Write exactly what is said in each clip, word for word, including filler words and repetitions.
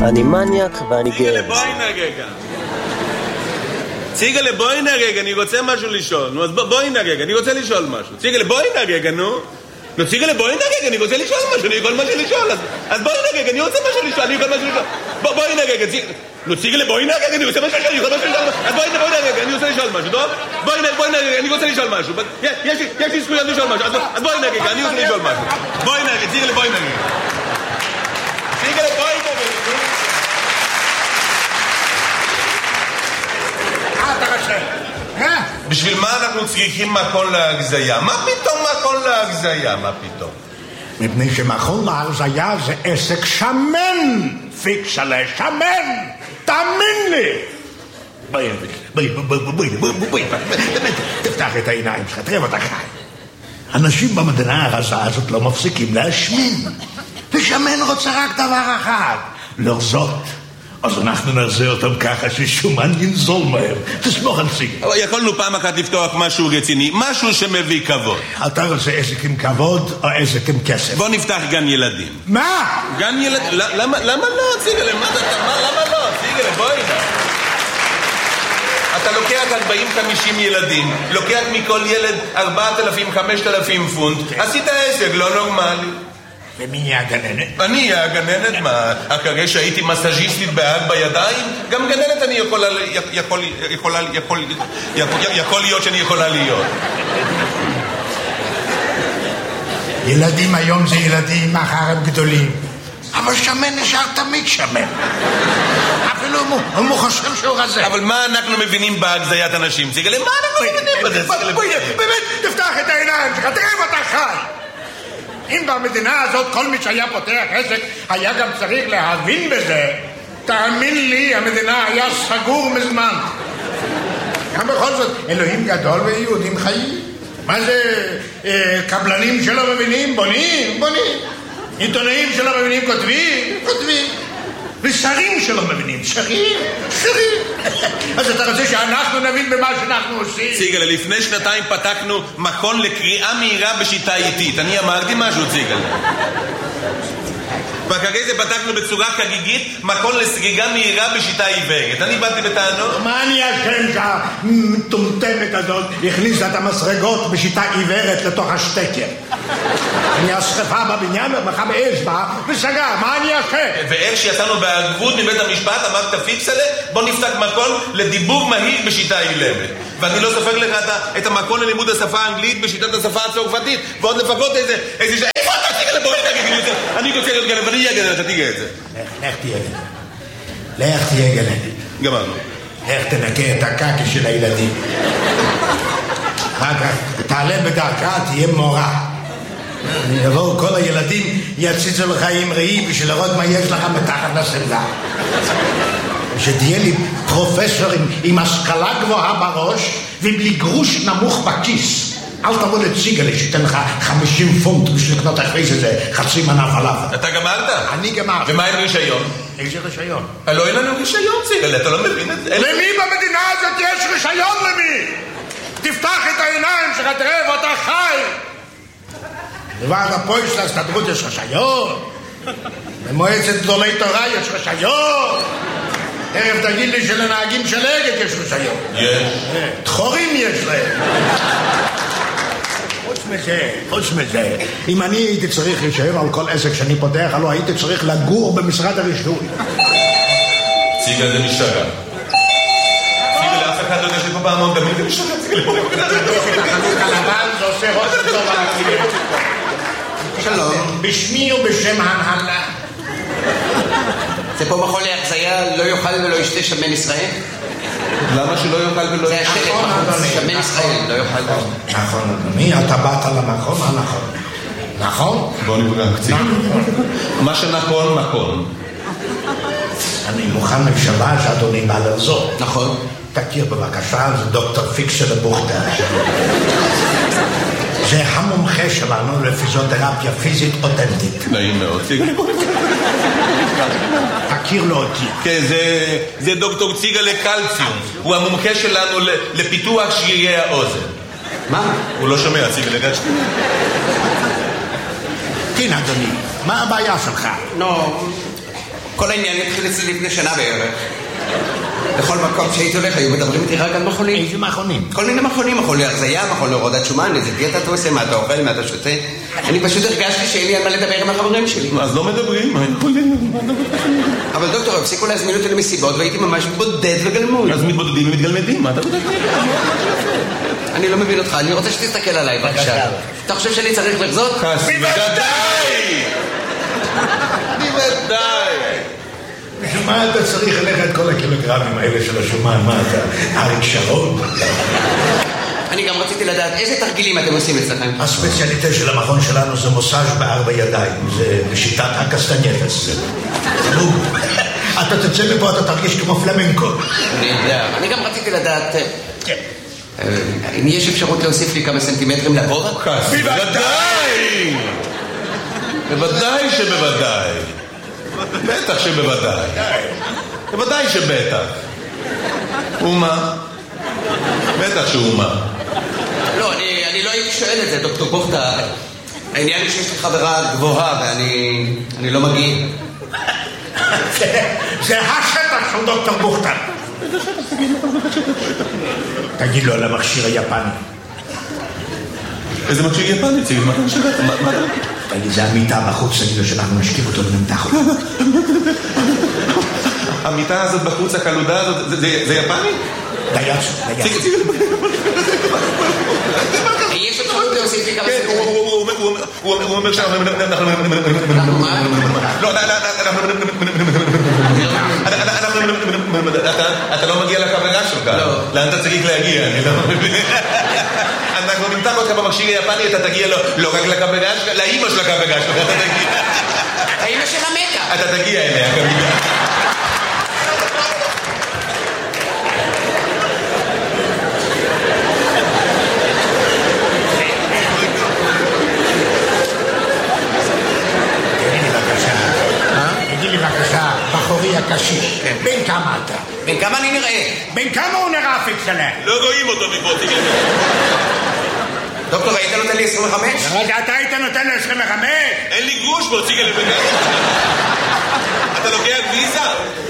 אני מניאק ואני גאה. ציגלה, בואי נרגע. ציגלה, בואי נרגע, אני רוצה משהו לשאול. נו, אז בואי נרגע, אני רוצה לשאול משהו. ציגלה, בואי נרגע, נו. נו, ציגלה, בואי נרגע, אני רוצה לשאול משהו, אני יכול משהו לשאול. אז בואי נרגע, אני רוצה משהו לשאול, אני יכול משהו לשאול. בואי נרגע, נו, ציגלה, בואי נרגע, אני רוצה משהו לשאול, אני יכול משהו לשאול. אז בואי נרגע, אני רוצה לשאול משהו, טוב? בואי נרגע, אני רוצה לשאול משהו. יש לי זכויות לשאול משהו, אז בואי נרגע, אני רוצה לשאול משהו. בואי נרגע, ציגלה, בואי נרגע. ציגלה, בואי נרגע. בשביל מה אנחנו צריכים מכון להגזיה? מה פתאום מכון להגזיה? מה פתאום? מפני שמכון להגזיה זה עסק שמן, פיקסלה, שמן, תאמין לי. בואי, בואי, בואי, בואי, בואי, בואי, באמת, תפתח את העיניים שלך, תראה ואתה חי. אנשים במדינה הרזה הזאת לא מפסיקים להשמין, ושמן רוצה רק דבר אחד, לרזות. אז אנחנו נעשה אותם ככה ששומן ינזול מהר. תסמוך על סיגל. אבל יכולנו פעם אחת לפתוח משהו רציני, משהו שמביא כבוד. אתה רוצה עסק עם כבוד או עסק עם כסף? בוא נפתח גן ילדים. מה? גן ילדים? למה לא, סיגל? למה לא? סיגל, בואי נע. אתה לוקח ארבעים חמישים ילדים, לוקח מכל ילד ארבעת אלפים חמשת אלפים פונט, עשית עסק לא נורמלי. ומי יהיה הגננת? אני אהיה הגננת, מה? אחרי שהייתי מסאז'יסטית בהג בידיים, גם גננת אני יכולה, יכול, יכולה, יכול, יכול להיות שאני יכולה להיות. ילדים היום זה ילדים, מחר הם גדולים. אבל שמן נשאר תמיד שמן. אפילו הוא חושב שהוא רזה. אבל מה אנחנו מבינים בהגזיית אנשים? ציגלה, מה אנחנו מבינים בזה? באמת, תפתח את העיניים שלך, תראה אם אתה חי. אם במדינה הזאת כל מי שהיה פותח עסק היה גם צריך להבין בזה, תאמין לי, המדינה היה סגור מזמן. גם בכל זאת, אלוהים גדול ויהודים חיים. מה זה, אה, קבלנים שלא מבינים? בונים, בונים. עיתונאים שלא מבינים כותבים, כותבים. ושרים שלא מבינים, שרים, שרים. אז אתה רוצה שאנחנו נבין במה שאנחנו עושים? ציגלה, לפני שנתיים פתחנו מכון לקריאה מהירה בשיטה איטית. אני אמרתי משהו, ציגלה. ואחרי זה פתחנו בצורה חגיגית מכון לסגיגה מהירה בשיטה עיוורת. אני באתי בטענות. מה אני אשם שהמטומטמת הזאת הכניסה את המסרגות בשיטה עיוורת לתוך השטקר? אני השכפה בבניין ובכה באש בה וסגר, מה אני אשם? ואיך שיצאנו בערבות מבית המשפט אמרת פיקסלה, בוא נפתח מכון לדיבור מהיר בשיטה אילמת. ואני לא סופר לך את המכון ללימוד השפה האנגלית בשיטת השפה הצרפתית, ועוד לפחות איזה, איזה, איפה אתה תיגע לבוא נגיד? אני רוצה להיות גנב, אני אהיה גנב, אתה תיגע את זה. לך תהיה גנב. לך תהיה גנב. גמרנו. לך תנקה את הקקי של הילדים. אחר כך תעלה בדרכה, תהיה מורה. יבואו כל הילדים, יציצו לך עם ראי בשביל לראות מה יש לך מתחת לשמלה. שתהיה לי פרופסור עם, עם השכלה גבוהה בראש ובלי גרוש נמוך בכיס. אל תבוא לציגלה שתן לך חמישים פונט בשביל לקנות אחרי זה חצי מנה פלאפל. אתה גמרת? אני גמרתי. ומה עם רישיון? איזה רישיון? לא אין לנו רישיון, ציגלה, אתה לא מבין את זה? למי במדינה הזאת יש רישיון למי? תפתח את העיניים שלך, תראה ואתה חי. לוועד הפועל של ההסתדרות יש רישיון. במועצת גדולי תורה יש רישיון. תכף תגיד לי שלנהגים של אגד יש רישיון. יש. דחורים יש להם. חוץ מזה, חוץ מזה, אם אני הייתי צריך רישיון על כל עסק שאני פותח, הלוא הייתי צריך לגור במשרד הרישוי. ציגל זה משתגע. ציגל לאף אחד לא יודע שפה פעמון דמים זה משתגע. ציגל פה את החנות הלבן זה עושה ראש טוב על הכלים. שלום. בשמי ובשם ההנהלה. זה פה מכון להגזיה, לא יאכל ולא ישתה שמן ישראל? למה שלא יאכל ולא ישתה? זה השלט בחוץ, שמן ישראל, לא יאכל ולא ישתה. נכון, אדוני, אתה באת למכון הנכון. נכון? בוא נפגע קצת. מה שנכון, נכון. אני מוכן לפשרה שאדוני בא לרזות. נכון. תכיר בבקשה, זה דוקטור פיקסלה בוכטר. זה המומחה שלנו לפיזיותרפיה פיזית אותנטית. נעים מאוד. תכיר לו אותי. כן, זה דוקטור ציגלה קלציום. הוא המומחה שלנו לפיתוח שרירי האוזן. מה? הוא לא שומע, ציגלה קלציום. כן, אדוני, מה הבעיה שלך? נו, כל העניין התחיל אצלי לפני שנה בערך. בכל מקום שהייתי הולך, היו מדברים איתי רק על מכונים. איזה מכונים? כל מיני מכונים, מכון להרזיה, מכון להורדת שומן, איזה דיאטה אתה עושה, מה אתה אוכל, מה אתה שותה. אני פשוט הרגשתי שאין לי על מה לדבר עם החברים שלי. אז לא מדברים, מה יכולים? אבל דוקטור, הפסיקו להזמין אותי למסיבות, והייתי ממש בודד וגלמוד. אז מתבודדים ומתגלמדים, מה אתה בודד? אני לא מבין אותך, אני רוצה שתסתכל עליי, בבקשה. אתה חושב שאני צריך לחזות? בוודאי! בוודאי! בשביל מה אתה צריך אליך את כל הקילוגרמים האלה של השומן? מה אתה, אריק שרון? אני גם רציתי לדעת איזה תרגילים אתם עושים אצלכם. הספציאליטה של המכון שלנו זה מוסאז' בארבע ידיים. זה בשיטת הקסטנייטס. אתה תצא מפה, אתה תרגיש כמו פלמנקו. אני יודע. אני גם רציתי לדעת אם יש אפשרות להוסיף לי כמה סנטימטרים לגובה? בוודאי! בוודאי שבוודאי. בטח שבוודאי. בוודאי שבטח. ומה? בטח שאומה. לא, אני, אני לא הייתי שואל את זה, דוקטור בוכתה. העניין היא שיש לי חברה גבוהה ואני אני לא מגיע. זה, זה השטח של דוקטור בוכתה. תגיד לו על המכשיר היפני. איזה מכשיר יפני? תגיד, מה אתה משגעת? תגיד, זה המיטה בחוץ, תגיד לו שאנחנו נשכיב אותו ונמתח אותו. המיטה הזאת בחוץ, הקלודה הזאת, זה יפני? דייצו, דייצו. יש אפשרות להוסיף לי כמה סנטימטרים. הוא אומר שאנחנו... לא, אתה לא מגיע לקבלה שלך. לאן אתה צריך להגיע? אנחנו נמתח אותך במכשיר היפני, אתה תגיע לא רק לקבלה שלך, לאמא של הקבלה שלך אתה תגיע. האמא של המתה. אתה תגיע אליה כמובן. בחורי הקשיש, בין כמה אתה? בין כמה אני נראה? בין כמה הוא נראה פיקס עליה? לא רואים אותו מפה, תגיד. דוקטור, היית נותן לי עשרים וחמש? רגע, אתה היית נותן לי עשרים וחמש? אין לי גרוש בו, תגיד לי בגלל. אתה לוקח ויזה?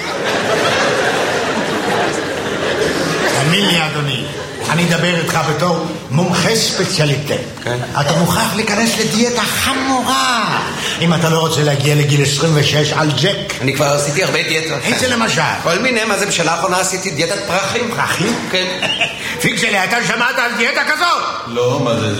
תאמין לי, אדוני, אני אדבר איתך בתור מומחה ספציאליטה. כן. אתה מוכרח להיכנס לדיאטה חמורה אם אתה לא רוצה להגיע לגיל עשרים ושש על ג'ק. אני כבר עשיתי הרבה דיאטות. איזה למשל? כל מיני, מה זה בשנה האחרונה עשיתי דיאטת פרחים. פרחים? כן. פיקסלי, אתה שמעת על דיאטה כזאת? לא, מה זה, זה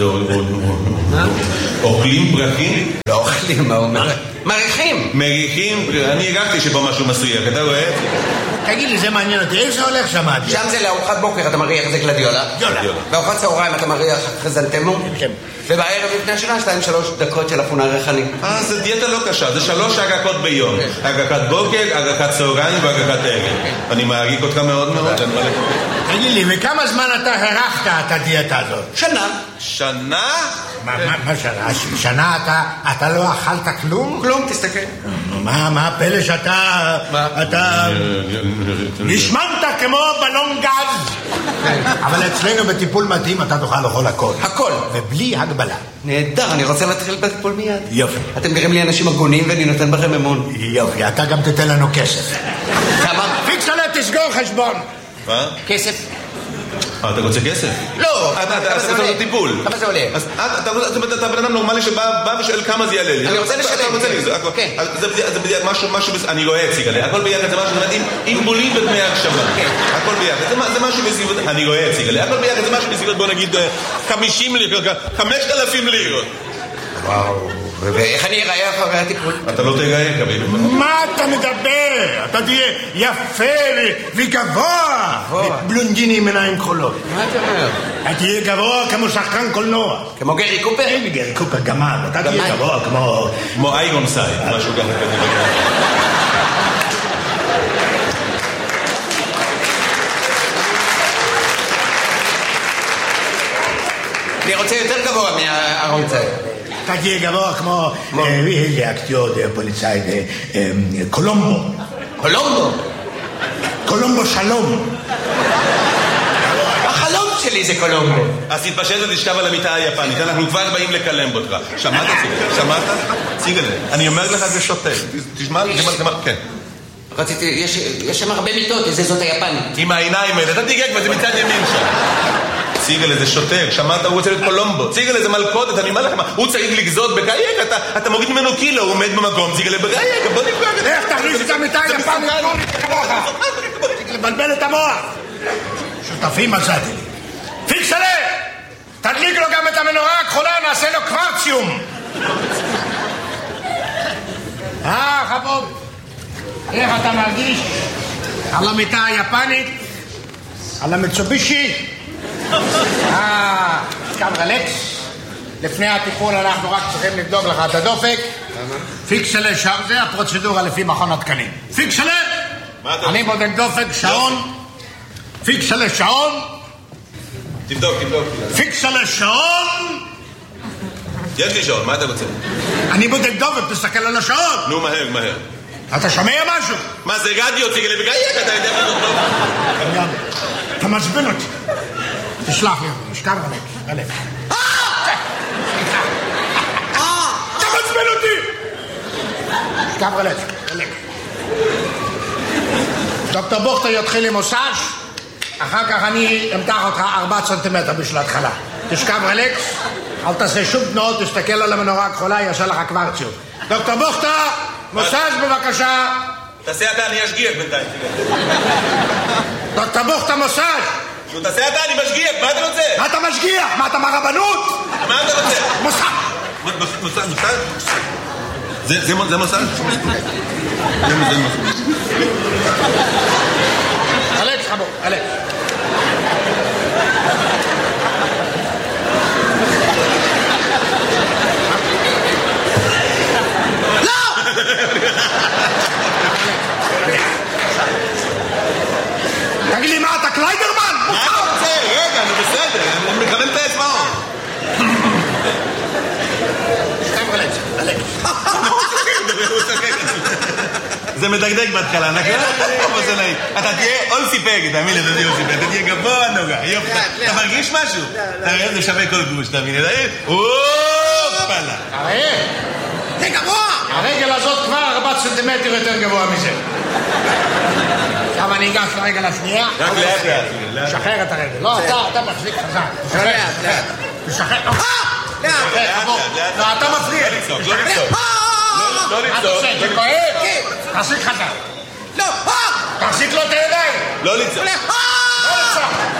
אוכלים פרחים? לא אוכלים, מה אומר? מריחים. מריחים, אני הגעתי שפה משהו מסריח, אתה רואה? תגיד לי, זה מעניין אותי, איך זה הולך שם? שם זה לארוחת בוקר, אתה מריח איזה גלדיולה. גלדיולה. בארוחת צהריים אתה מריח חזנטמו. כן. ובערב לפני השנה, שתיים שלוש דקות של אפונה ריחני. אה, זה דיאטה לא קשה, זה שלוש הגקות ביום. הגקת בוקר, הגקת צהריים והגקת ערב. אני מעריך אותך מאוד מאוד. תגיד לי, וכמה זמן אתה הרחת את הדיאטה הזאת? שנה. שנה? מה שנה? שנה אתה לא אכלת כלום? כלום, תסתכל. מה הפלא שאתה... אתה... נשמנת כמו בלון גז. אבל אצלנו בטיפול מתאים אתה תוכל לאכול הכל. הכל. ובלי הגבלה. נהדר, אני רוצה להתחיל בטיפול מיד. יופי. אתם נראים לי אנשים הגונים ואני נותן בכם אמון. יופי, אתה גם תתן לנו כסף. כמה? פיקסלה, תסגור חשבון. מה? כסף. אתה רוצה כסף? לא. אתה עושה לו טיפול. כמה זה עולה? אתה בן אדם נורמלי שבא ושואל כמה זה יעלה לי. אני רוצה לשלם. כן. זה משהו, אני רואה אציג עליה. הכל ביחד זה משהו, עם בולים ודמי הקשבה. הכל ביחד. זה משהו בסביבות, אני רואה אציג עליה. הכל ביחד זה משהו בסביבות, בוא נגיד, חמישים לירות, חמשת אלפים לירות. וואו. ואיך אני אראה אחרי הטיפול? אתה לא תראה, קביל. מה אתה מדבר? אתה תהיה יפה וגבוה. בלונדיני עם עיניים כחולות. מה אתה אומר? אתה תהיה גבוה כמו שחקן קולנוע. כמו גרי קופר? אין גרי קופר, גמד. אתה תהיה גבוה כמו... כמו איירון סייד, משהו כזה. אני רוצה יותר גבוה מהארון סייד. אתה תהיה גבוה כמו איזה אקטיור פוליצאי קולומבו. קולומבו? קולומבו שלום. החלום שלי זה קולומבו. אז תתפשט ותשכב על המיטה היפנית, אנחנו כבר באים לקלם אותך. שמעת ציגל? שמעת? ציגל, אני אומר לך זה שוטה. תשמע, כן. רציתי, יש שם הרבה מיטות, איזה זאת היפנית. עם העיניים האלה, אתה תיגע כבר, זה מצד ימין שם. ציגל איזה שוטר, שמעת, הוא רוצה להיות קולומבו. ציגל איזה מלכודת, אני אומר לכם, הוא צריך לגזות בגייק, אתה מוריד ממנו קילו, הוא עומד במקום, ציגל בגייק, בוא נפגע. איך תכניס את המיטה היפנית? לבלבל את המוח. שותפים מצאתי לי. פיקסלה! תדליק לו גם את המנורה הכחולה, נעשה לו קוורציום. אה, חבוב. איך אתה מרגיש? על המיטה היפנית? על המיצובישי? אה, כאן רלקס. לפני הטיפול אנחנו רק צריכים לבדוק לך את הדופק. פיקסלה שם, זה הפרוצדורה לפי מכון התקנים. פיקסלה! אני בודק דופק, שעון. פיקסלה שעון. תבדוק, תבדוק. פיקסלה שעון. יש לי שעון, מה אתה רוצה? אני בודק דופק, תסתכל על השעון. נו, מהר, מהר. אתה שומע משהו? מה זה רדיו, ציגל בגייק, אתה יודע מה לא? אתה מעצבן אותי. תשלח לי, משכב רלק, רלק. אתה מעצבן אותי! משכב רלק, רלק. דוקטור בוכטר יתחיל עם מוסאז', אחר כך אני אמתח אותך ארבעה סנטימטר בשביל התחלה. תשכב רלקס, אל תעשה שום תנועות, תסתכל על המנורה הכחולה, יעשה לך קוורציום. דוקטור בוכטר, מוסאז' בבקשה. תעשה אתה, אני אשגיח בינתיים. דוקטור בוכטר, מוסאז'. נו, תעשה אתה, אני משגיח, מה אתה רוצה? מה אתה משגיח? מה אתה מהרבנות? מה אתה רוצה? מוסאז'. מוסאז', מוסאז'? זה מוסאז'? זה מוסאז'. אלכס, חבוב, אלכס. לא! תגיד לי מה, אתה קליידרמן? מה אתה רוצה? רגע, אני בסדר, אני מכוון את האצבעות. סתם אלכס, אלכס. זה מדגדג בהתחלה, נכון? אתה תהיה אולסי פגד, תאמין לי, אתה תהיה אולסי פגד, אתה תהיה גבוה נוגע, יופי, אתה מרגיש משהו? אתה רואה, זה שווה כל גוש, תאמין לי, אופלה. הרי, זה גבוה! הרגל הזאת כבר ארבעה סנטימטר יותר גבוה מזה. עכשיו אני אגש לרגל השנייה. רק לאט לאט. תשחרר את הרגל. לא, אתה מחזיק חזק. תשחרר. תשחרר. לאט לאט. לא, אתה מפריע. לא לצעוק, לא לצעוק. לא לצעוק. זה כואב? תחזיק חזק. לא. תחזיק לו את הידיים. לא לצעוק. לא לצעוק.